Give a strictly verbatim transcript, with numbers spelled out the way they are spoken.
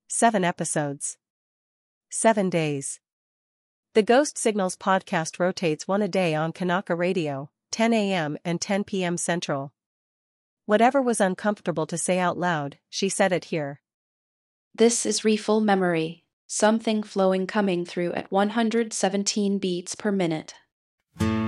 Seven episodes. Seven days. The Ghost Signals podcast rotates one a day on Kanaka Radio, ten a m and ten p m Central. Whatever was uncomfortable to say out loud, she said it here. This is Refill Memory, something flowing coming through at one hundred seventeen beats per minute.